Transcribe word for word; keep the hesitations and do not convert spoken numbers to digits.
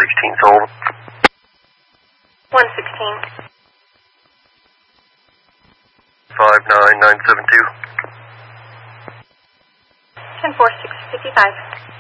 sixteen sold. one sixteen. five nine nine seven two. ten four six fifty-five.